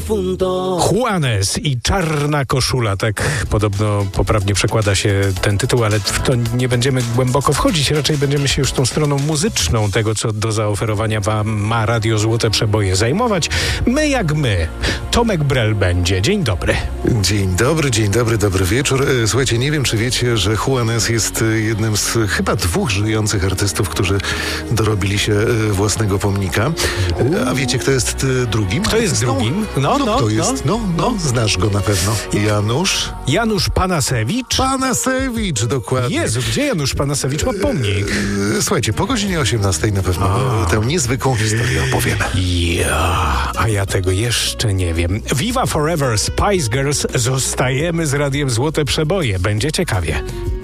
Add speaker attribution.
Speaker 1: difunto.
Speaker 2: Juanes i Czarna koszula, tak podobno poprawnie przekłada się ten tytuł, ale w to nie będziemy głęboko wchodzić, raczej będziemy się już tą stroną muzyczną tego, co do zaoferowania wam ma Radio Złote Przeboje zajmować. My jak my. Tomek Brel będzie. Dzień dobry.
Speaker 3: Dzień dobry, dobry wieczór. Słuchajcie, nie wiem, czy wiecie, że Juanes jest jednym z chyba 2 żyjących artystów, którzy dorobili się własnego pomnika. A wiecie, kto jest drugim?
Speaker 2: Kto jest drugim?
Speaker 3: Kto jest? Znasz go na pewno.
Speaker 2: Janusz Panasewicz?
Speaker 3: Panasewicz, dokładnie.
Speaker 2: Jezu, gdzie Janusz Panasewicz ma pomnik?
Speaker 3: Słuchajcie, po godzinie 18 na pewno tę niezwykłą historię opowiemy.
Speaker 2: A ja tego jeszcze nie wiem. Viva Forever, Spice Girls, zostajemy z Radiem Złote Przeboje. Będzie ciekawie.